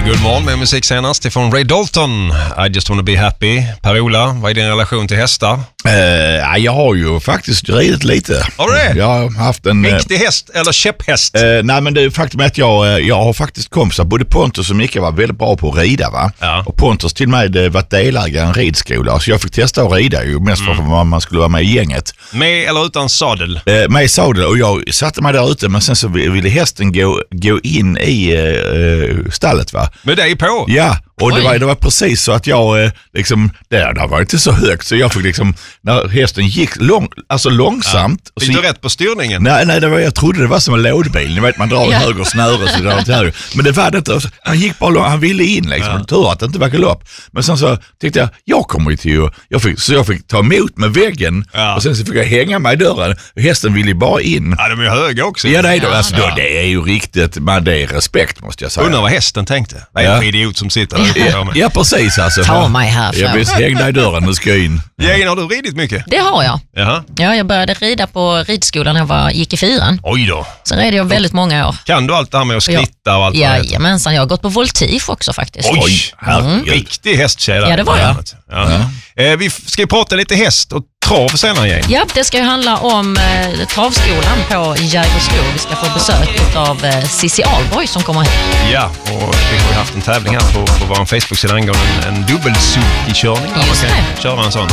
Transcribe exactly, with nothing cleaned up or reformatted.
God morgon med musik senast ifrån Ray Dalton. I just wanna be happy. Per-Ola, vad är din relation till hästar? Uh, jag har ju faktiskt ridit lite. Har du det? Jag har haft en... Riktig häst eller käpphäst? Uh, nej, men det är faktum att jag, jag har faktiskt kompisar. Både Pontus och Micke var väldigt bra på att rida, va? Ja. Och Pontus till mig det var delägare i en ridskola. Så jag fick testa att rida ju, mest mm. för att man skulle vara med i gänget. Med eller utan sadel? Uh, med i sadel, och jag satte mig där ute, men sen så ville hästen gå, gå in i uh, stallet, va? Med dig på? Ja. Och det var, det var precis så att jag, liksom, där, där var inte så högt, så jag fick liksom, när hästen gick lång, alltså långsamt. Ja. Fick du rätt på styrningen? Nej, nej det var, jag trodde det var som en lådbil, ni vet man drar ja. höger snöre så drar till höger. Men det var det inte, han gick bara lång, han ville in liksom, ja. tur att det inte var galopp. Men sen så tyckte jag, jag kommer ju till, jag fick, så jag fick ta emot med väggen ja. och sen så fick jag hänga mig i dörren. Hästen ville ju bara in. Ja, de är höga också. Ja, det är, ja, alltså, ja. Då, det är ju riktigt, men det är respekt måste jag säga. Undrar vad hästen tänkte. Vad är det för idiot som sitter där? Ja, ja, precis alltså. Ta mig här. Jag vill hänga i dörren och ska jag in. Jane, har du ridit mycket? Det har jag. Jaha. Ja, jag började rida på ridskolan när jag var, gick i fyran. Oj då. Sen red jag väldigt många år. Kan du allt det här med att skritta och allt? Jajamensan, jag har gått på voltige också faktiskt. Oj, mm. riktig hästtjej. Ja, det var jag. Ja. Ja. Eh, vi ska ju prata lite häst och trav senare, Jane. Ja, det ska ju handla om eh, travskolan på Jägersro. Vi ska få besök av eh, Cissi Alborg som kommer hit. Ja, och vi har ju haft en tävling här på, på vår Facebook-sida angående en, en dubbelsulkikörning. Just det. Köra en sån.